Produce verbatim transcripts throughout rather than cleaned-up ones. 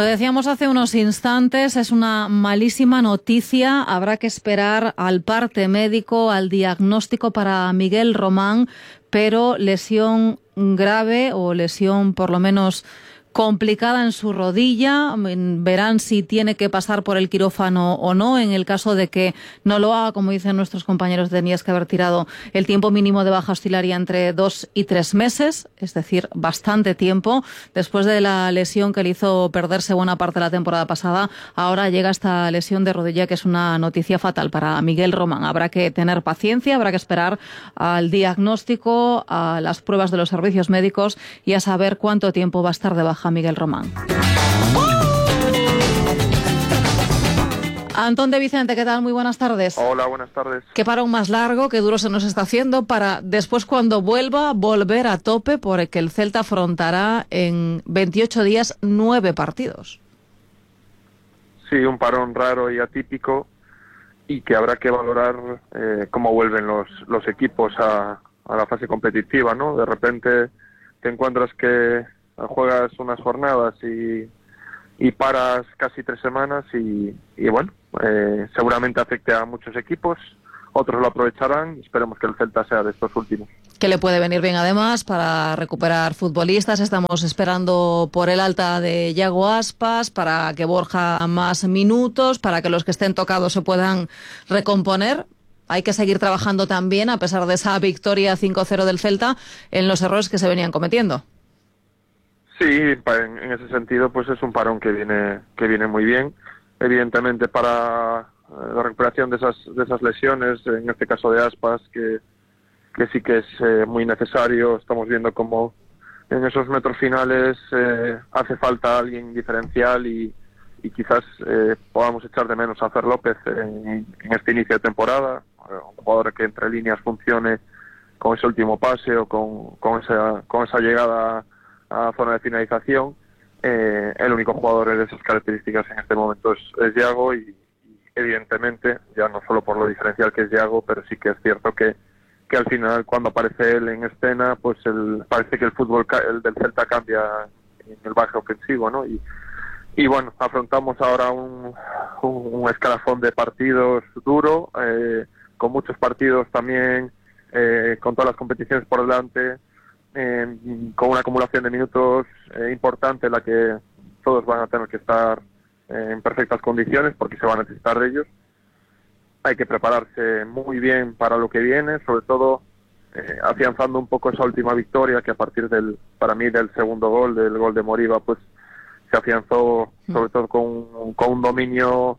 Lo decíamos hace unos instantes, es una malísima noticia. Habrá que esperar al parte médico, al diagnóstico para Miguel Román, pero lesión grave o lesión por lo menos complicada en su rodilla. Verán si tiene que pasar por el quirófano o no. En el caso de que no lo haga, como dicen nuestros compañeros, tenías que haber tirado el tiempo mínimo de baja oscilaría entre dos y tres meses, es decir, bastante tiempo. Después de la lesión que le hizo perderse buena parte de la temporada pasada, ahora llega esta lesión de rodilla que es una noticia fatal para Miguel Román. Habrá que tener paciencia, habrá que esperar al diagnóstico, a las pruebas de los servicios médicos y a saber cuánto tiempo va a estar de baja Miguel Román. Antón de Vicente, ¿qué tal? Muy buenas tardes. Hola, buenas tardes. Qué parón más largo, qué duro se nos está haciendo para después, cuando vuelva, volver a tope, porque el Celta afrontará en veintiocho días nueve partidos. Sí, un parón raro y atípico, y que habrá que valorar eh, cómo vuelven los, los equipos a, a la fase competitiva, ¿no? De repente te encuentras que juegas unas jornadas y, y paras casi tres semanas y, y bueno, eh, seguramente afecte a muchos equipos, otros lo aprovecharán y esperemos que el Celta sea de estos últimos. Que le puede venir bien además para recuperar futbolistas. Estamos esperando por el alta de Yago Aspas, para que Borja más minutos, para que los que estén tocados se puedan recomponer. Hay que seguir trabajando también, a pesar de esa victoria cinco cero del Celta, en los errores que se venían cometiendo. Sí, en, en ese sentido pues es un parón que viene que viene muy bien. Evidentemente para la recuperación de esas de esas lesiones, en este caso de Aspas, que, que sí que es eh, muy necesario. Estamos viendo cómo en esos metros finales eh, hace falta alguien diferencial y, y quizás eh, podamos echar de menos a Fer López en, en este inicio de temporada. Un jugador que entre líneas funcione con ese último pase o con, con, esa, con esa llegada a zona de finalización. Eh, el único jugador de esas características en este momento es, es Yago y, y evidentemente, ya no solo por lo diferencial que es Yago, pero sí que es cierto que, que al final cuando aparece él en escena, pues el, parece que el fútbol el del Celta cambia en el baje ofensivo, ¿no? Y, y bueno, afrontamos ahora un, un, un escalafón de partidos duro, eh, con muchos partidos también, eh, con todas las competiciones por delante, Eh, con una acumulación de minutos eh, importante en la que todos van a tener que estar eh, en perfectas condiciones porque se van a necesitar de ellos. Hay que prepararse muy bien para lo que viene, sobre todo eh, afianzando un poco esa última victoria que a partir del, para mí, del segundo gol, del gol de Moriba, pues se afianzó sobre todo con, con un dominio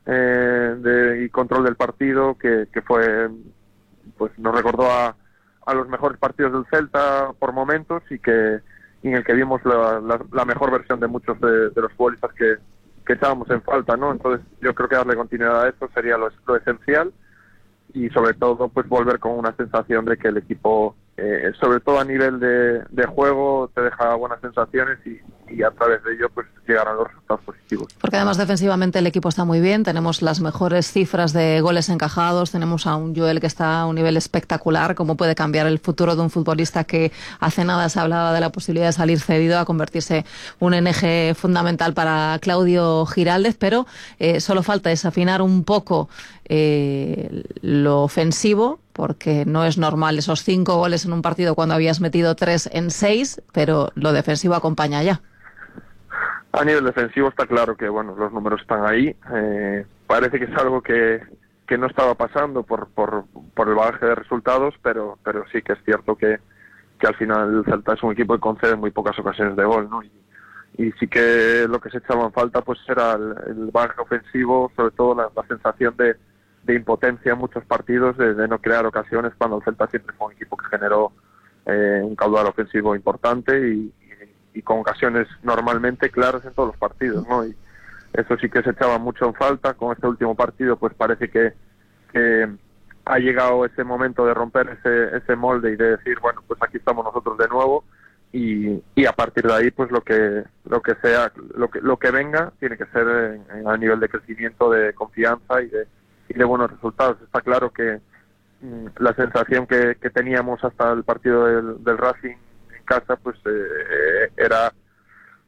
eh, de, y control del partido que, que fue, pues nos recordó a a los mejores partidos del Celta por momentos y que y en el que vimos la, la, la mejor versión de muchos de, de los futbolistas que, que echábamos en falta, ¿no? Entonces yo creo que darle continuidad a eso sería lo, lo esencial y sobre todo pues volver con una sensación de que el equipo, eh, sobre todo a nivel de, de juego, te deja buenas sensaciones y, y a través de ello pues llegarán los resultados positivos. Porque además defensivamente el equipo está muy bien, tenemos las mejores cifras de goles encajados, tenemos a un Joel que está a un nivel espectacular. Cómo puede cambiar el futuro de un futbolista que hace nada se hablaba de la posibilidad de salir cedido a convertirse un eje fundamental para Claudio Giraldez, pero eh, solo falta desafinar un poco eh, lo ofensivo, porque no es normal esos cinco goles en un partido cuando habías metido tres en seis, pero lo defensivo acompaña ya. A nivel defensivo está claro que bueno, los números están ahí. Eh, parece que es algo que, que no estaba pasando por, por, por el bagaje de resultados, pero, pero sí que es cierto que, que al final el Celta es un equipo que concede muy pocas ocasiones de gol, ¿no? Y, y sí que lo que se echaba en falta pues era el, el bagaje ofensivo, sobre todo la, la sensación de, de impotencia en muchos partidos, de, de no crear ocasiones, cuando el Celta siempre fue un equipo que generó eh, un caudal ofensivo importante y y con ocasiones normalmente claras en todos los partidos, ¿no? Y eso sí que se echaba mucho en falta. Con este último partido pues parece que, que ha llegado ese momento de romper ese, ese molde y de decir, bueno, pues aquí estamos nosotros de nuevo y, y a partir de ahí pues lo que lo que sea, lo que lo que venga tiene que ser en, en, a nivel de crecimiento, de confianza y de, y de buenos resultados. Está claro que mmm, la sensación que, que teníamos hasta el partido del, del Racing casa pues eh, era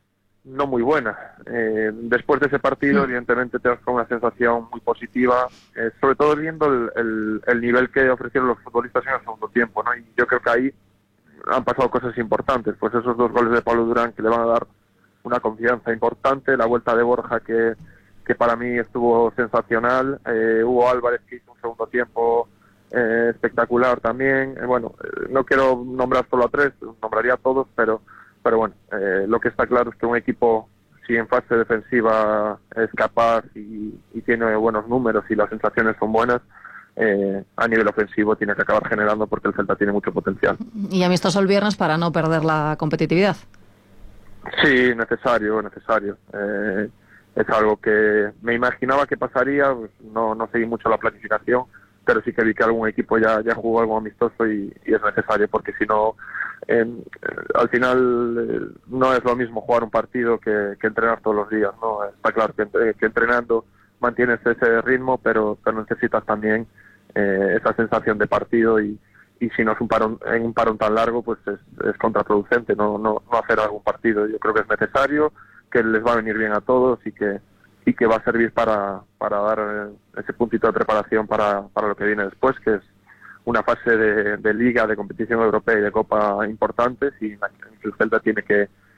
no muy buena. Eh, después de ese partido, mm. evidentemente, te vas con una sensación muy positiva, eh, sobre todo viendo el, el, el nivel que ofrecieron los futbolistas en el segundo tiempo, ¿no? Y yo creo que ahí han pasado cosas importantes, pues esos dos goles de Pablo Durán que le van a dar una confianza importante, la vuelta de Borja que, que para mí estuvo sensacional, eh, Hugo Álvarez que hizo un segundo tiempo eh, espectacular también, eh, bueno, eh, no quiero nombrar solo a tres, nombraría a todos, pero pero bueno, eh, lo que está claro es que un equipo, si en fase defensiva es capaz y, y tiene buenos números y las sensaciones son buenas, eh, a nivel ofensivo tiene que acabar generando porque el Celta tiene mucho potencial. Y amistoso el viernes para no perder la competitividad. Sí, necesario, necesario. Eh, es algo que me imaginaba que pasaría, pues no, no seguí mucho la planificación, pero sí que vi que algún equipo ya, ya jugó algo amistoso y, y es necesario, porque si no, eh, al final eh, no es lo mismo jugar un partido que, que entrenar todos los días, ¿no? Está claro que, que entrenando mantienes ese ritmo, pero, pero necesitas también eh, esa sensación de partido y, y si no es un parón, en un parón tan largo, pues es, es contraproducente no, no, no hacer algún partido. Yo creo que es necesario, que les va a venir bien a todos y que y que va a servir para, para dar ese puntito de preparación para, para lo que viene después, que es una fase de, de liga, de competición europea y de copa importantes, y en la que el Celta tiene que,